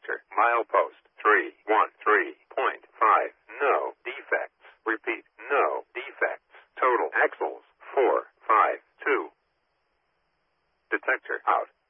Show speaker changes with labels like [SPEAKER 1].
[SPEAKER 1] Detector. Milepost 313.5. No defects. Repeat. No defects. Total axles 452. Detector out.